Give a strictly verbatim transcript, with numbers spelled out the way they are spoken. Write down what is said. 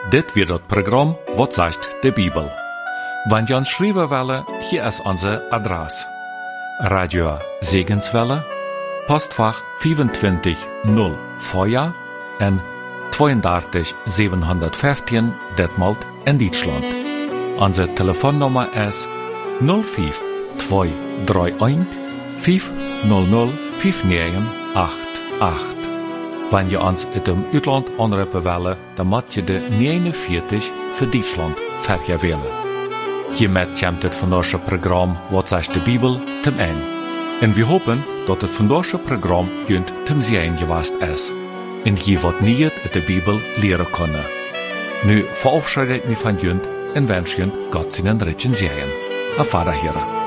Dit wird das Programm Wat sagt de Bibel? Wenn ihr uns schreiben wollen, hier ist unsere Adresse. Radio Segenswelle, Postfach vierundzwanzig null Feuer en drieëndertig zevenhonderdvijftien Detmold in Deutschland. Unsere Telefonnummer ist null fünf zwei drei eins fünf null null fünf neun acht acht. Wenn ihr uns uit dem Uitland anrufen wollen, dann macht ihr de negenenveertig für Deutschland vergewählen. Hiermit kommt das vandaagse Programm Wat sagt de Bibel zum Ende. Und wir hoffen, dass das vandaagse Programm junt zum Sehen gewesen ist. Und je wat nieuw uit de Bibel leren können. Nu verabschiede ich mich von junt und wünsche junt Gott seinen Ritchen Sehen. Auf Wiederhören.